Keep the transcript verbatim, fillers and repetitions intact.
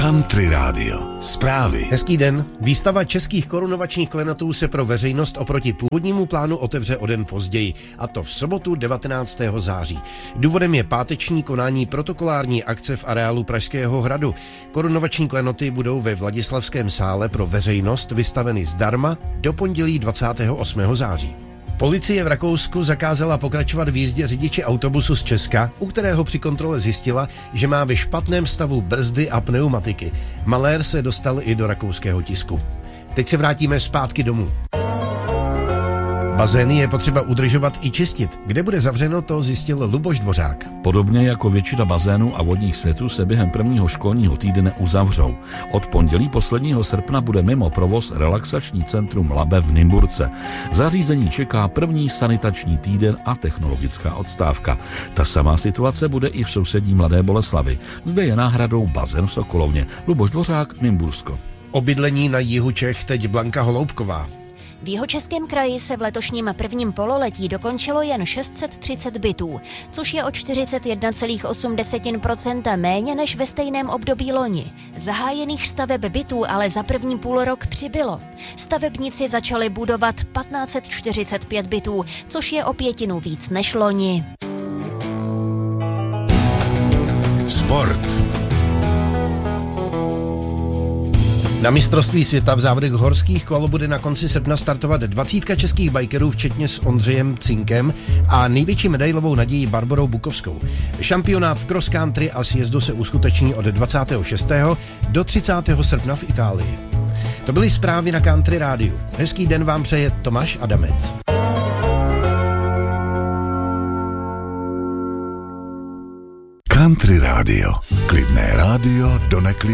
Country Radio. Zprávy. Hezký den. Výstava českých korunovačních klenotů se pro veřejnost oproti původnímu plánu otevře o den později, a to v sobotu devatenáctého září. Důvodem je páteční konání protokolární akce v areálu Pražského hradu. Korunovační klenoty budou ve Vladislavském sále pro veřejnost vystaveny zdarma do pondělí dvacátého osmého září. Policie v Rakousku zakázala pokračovat v jízdě řidiče autobusu z Česka, u kterého při kontrole zjistila, že má ve špatném stavu brzdy a pneumatiky. Malér se dostal i do rakouského tisku. Teď se vrátíme zpátky domů. Bazény je potřeba udržovat i čistit. Kde bude zavřeno, to zjistil Luboš Dvořák. Podobně jako většina bazénů a vodních světů se během prvního školního týdne uzavřou. Od pondělí posledního srpna bude mimo provoz relaxační centrum Labe v Nymburce. Zařízení čeká první sanitační týden a technologická odstávka. Ta samá situace bude i v sousední Mladé Boleslavi. Zde je náhradou bazén v Sokolovně. Luboš Dvořák, Nymbursko. O bydlení na jihu Čech teď Blanka Holoubková. V Jihočeském kraji se v letošním prvním pololetí dokončilo jen šest set třicet bytů, což je o čtyřicet jedna celá osm procenta méně než ve stejném období loni. Zahájených staveb bytů ale za první půlrok přibylo. Stavebníci začali budovat patnáct set čtyřicet pět bytů, což je o pětinu víc než loni. Sport. Na mistrovství světa v závodech horských kol bude na konci srpna startovat dvacítka českých bajkerů, včetně s Ondřejem Cinkem a největší medailovou nadějí Barborou Bukovskou. Šampionát v cross country a sjezdu se uskuteční od dvacátého šestého do třicátého srpna v Itálii. To byly zprávy na Country Rádiu. Hezký den vám přeje Tomáš Adamec. Country Radio. Klidné rádio do neklidné.